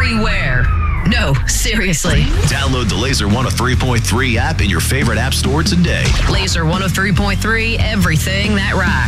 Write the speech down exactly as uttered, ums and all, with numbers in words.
everywhere. No, seriously. Download the Laser one oh three point three app in your favorite app store today. Laser one oh three point three, everything that rocks.